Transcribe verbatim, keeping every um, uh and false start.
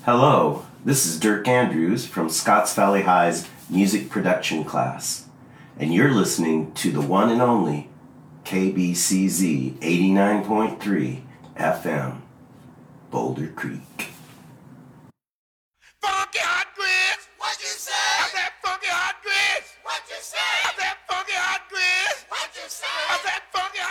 Hello, this is Dirk Andrews from Scotts Valley High's music production class, and you're listening to the one and only K B C Z eighty-nine point three F M, Boulder Creek.